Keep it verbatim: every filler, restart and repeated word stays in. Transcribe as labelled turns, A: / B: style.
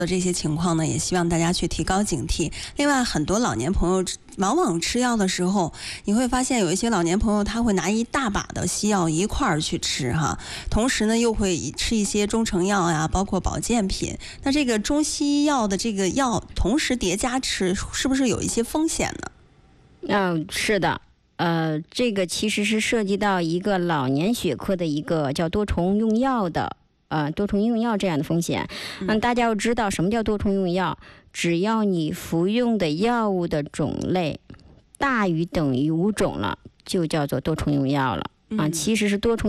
A: 的这些情况呢，也希望大家去提高警惕。另外，很多老年朋友往往吃药的时候，你会发现有一些老年朋友他会拿一大把的西药一块儿去吃哈，同时呢又会吃一些中成药呀，包括保健品。那这个中西药的这个药同时叠加吃，是不是有一些风险呢？
B: 嗯，是的。呃，这个其实是涉及到一个老年血科的一个叫多重用药的。呃，多重用药这样的风险，嗯，大家要知道什么叫多重用药？只要你服用的药物的种类大于等于五种了，就叫做多重用药了啊。其实是多重